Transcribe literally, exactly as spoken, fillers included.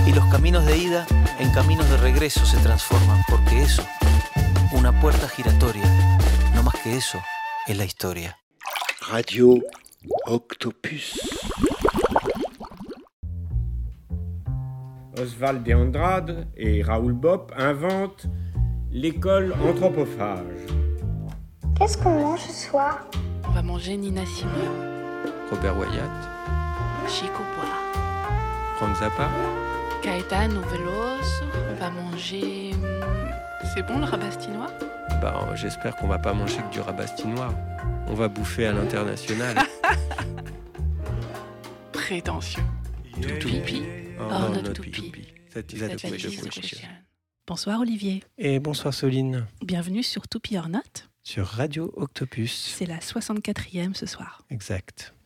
y los caminos de ida en caminos de regreso se transforman, porque eso, una puerta giratoria, no más que eso, es la historia. Radio Octopus. Oswald de Andrade et Raoul Bopp inventent l'école anthropophage. Qu'est-ce qu'on mange ce soir? On va manger Nina Simone, Robert Wyatt, Chico Buarque, Frank Zappa, Caetano Veloso. On va manger... C'est bon le rabastinois? bah, j'espère qu'on va pas manger que du rabastinois. On va bouffer à l'international. Prétentieux. Toupie. Oh, Oh, not not toupie. toupie. That is a That toupie, is the the question. question. Bonsoir Olivier, Et bonsoir Soline, bienvenue sur Toupie or Not. sur Radio Octopus. C'est la soixante-quatrième ce soir. Exact.